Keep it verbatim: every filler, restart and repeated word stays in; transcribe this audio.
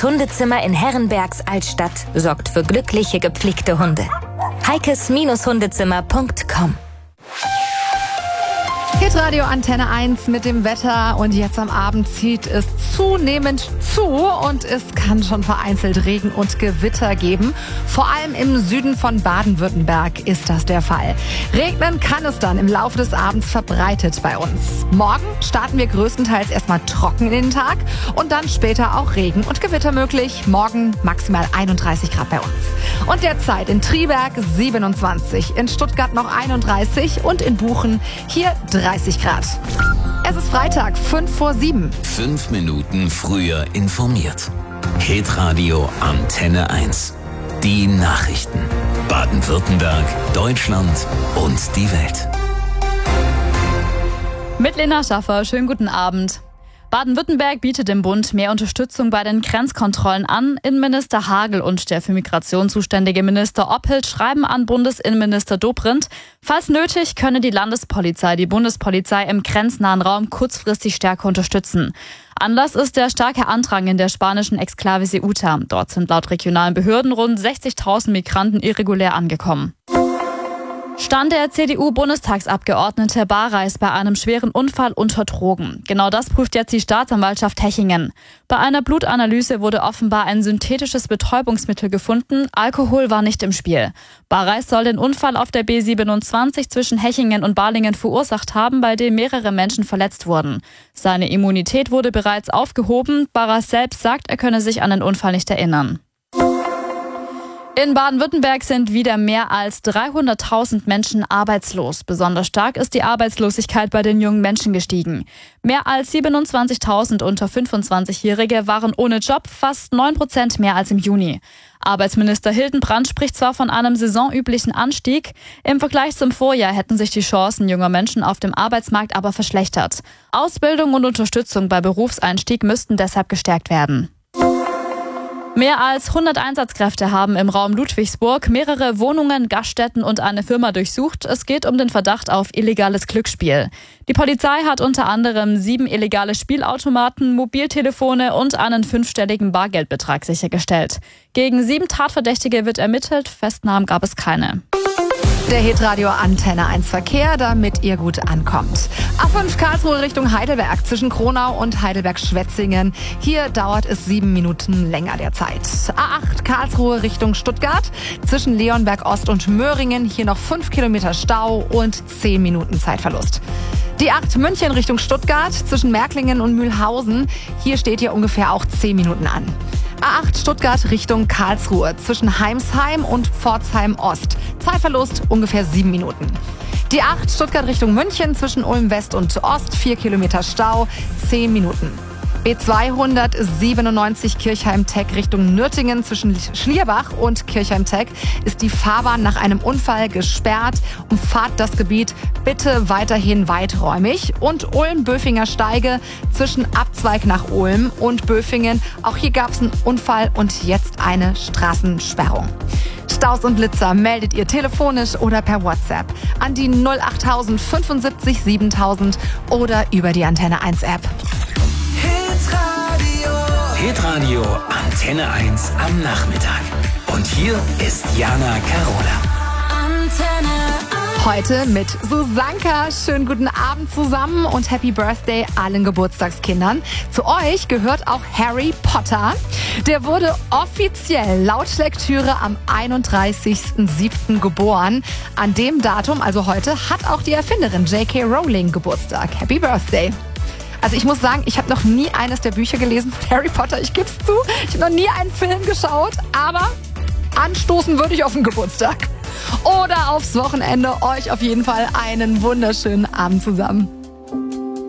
Das Hundezimmer in Herrenbergs Altstadt sorgt für glückliche, gepflegte Hunde. heikes Hundezimmer punkt com. Hitradio Antenne eins mit dem Wetter und jetzt am Abend zieht es zunehmend zu und es kann schon vereinzelt Regen und Gewitter geben. Vor allem im Süden von Baden-Württemberg ist das der Fall. Regnen kann es dann im Laufe des Abends verbreitet bei uns. Morgen starten wir größtenteils erstmal trocken in den Tag und dann später auch Regen und Gewitter möglich. Morgen maximal einunddreißig Grad bei uns. Und derzeit in Triberg siebenundzwanzig, in Stuttgart noch einunddreißig und in Buchen hier dreißig Grad. Es ist Freitag, fünf vor sieben. Fünf Minuten früher informiert. Hitradio Antenne eins. Die Nachrichten. Baden-Württemberg, Deutschland und die Welt. Mit Lena Schaffer, schönen guten Abend. Baden-Württemberg bietet dem Bund mehr Unterstützung bei den Grenzkontrollen an. Innenminister Hagel und der für Migration zuständige Minister Oppelt schreiben an Bundesinnenminister Dobrindt, falls nötig könne die Landespolizei die Bundespolizei im grenznahen Raum kurzfristig stärker unterstützen. Anlass ist der starke Andrang in der spanischen Exklave Ceuta. Dort sind laut regionalen Behörden rund sechzigtausend Migranten irregulär angekommen. Stand der C D U-Bundestagsabgeordnete Barreis bei einem schweren Unfall unter Drogen. Genau das prüft jetzt die Staatsanwaltschaft Hechingen. Bei einer Blutanalyse wurde offenbar ein synthetisches Betäubungsmittel gefunden. Alkohol war nicht im Spiel. Barreis soll den Unfall auf der B siebenundzwanzig zwischen Hechingen und Balingen verursacht haben, bei dem mehrere Menschen verletzt wurden. Seine Immunität wurde bereits aufgehoben. Barreis selbst sagt, er könne sich an den Unfall nicht erinnern. In Baden-Württemberg sind wieder mehr als dreihunderttausend Menschen arbeitslos. Besonders stark ist die Arbeitslosigkeit bei den jungen Menschen gestiegen. Mehr als siebenundzwanzigtausend unter fünfundzwanzigjährige waren ohne Job, fast neun Prozent mehr als im Juni. Arbeitsminister Hildenbrand spricht zwar von einem saisonüblichen Anstieg, im Vergleich zum Vorjahr hätten sich die Chancen junger Menschen auf dem Arbeitsmarkt aber verschlechtert. Ausbildung und Unterstützung bei Berufseinstieg müssten deshalb gestärkt werden. Mehr als hundert Einsatzkräfte haben im Raum Ludwigsburg mehrere Wohnungen, Gaststätten und eine Firma durchsucht. Es geht um den Verdacht auf illegales Glücksspiel. Die Polizei hat unter anderem sieben illegale Spielautomaten, Mobiltelefone und einen fünfstelligen Bargeldbetrag sichergestellt. Gegen sieben Tatverdächtige wird ermittelt, Festnahmen gab es keine. Der Hitradio Antenne eins Verkehr, damit ihr gut ankommt. A fünf Karlsruhe Richtung Heidelberg zwischen Kronau und Heidelberg-Schwetzingen. Hier dauert es sieben Minuten länger derzeit. A acht Karlsruhe Richtung Stuttgart zwischen Leonberg Ost und Möhringen. Hier noch fünf Kilometer Stau und zehn Minuten Zeitverlust. Die acht München Richtung Stuttgart zwischen Märklingen und Mühlhausen. Hier steht hier ungefähr auch zehn Minuten an. A acht Stuttgart Richtung Karlsruhe zwischen Heimsheim und Pforzheim Ost. Zeitverlust ungefähr sieben Minuten. Die acht Stuttgart Richtung München zwischen Ulm West und Ost, vier Kilometer Stau, zehn Minuten. B zweihundertsiebenundneunzig Kirchheim-Teck Richtung Nürtingen zwischen Schlierbach und Kirchheim-Teck ist die Fahrbahn nach einem Unfall gesperrt. Umfahrt das Gebiet bitte weiterhin weiträumig. Und Ulm-Böfinger Steige zwischen Abzweig nach Ulm und Böfingen. Auch hier gab es einen Unfall und jetzt eine Straßensperrung. Staus und Blitzer meldet ihr telefonisch oder per WhatsApp an die null achttausend fünfundsiebzig siebentausend oder über die Antenne eins App. Hitradio Antenne eins am Nachmittag. Und hier ist Jana Carola. Antenne. Heute mit Susanka. Schönen guten Abend zusammen und Happy Birthday allen Geburtstagskindern. Zu euch gehört auch Harry Potter. Der wurde offiziell laut Lektüre am einunddreißigsten siebten geboren. An dem Datum, also heute, hat auch die Erfinderin J K Rowling Geburtstag. Happy Birthday. Also ich muss sagen, ich habe noch nie eines der Bücher gelesen von Harry Potter, ich gebe es zu. Ich habe noch nie einen Film geschaut, aber anstoßen würde ich auf den Geburtstag. Oder aufs Wochenende. Euch auf jeden Fall einen wunderschönen Abend zusammen.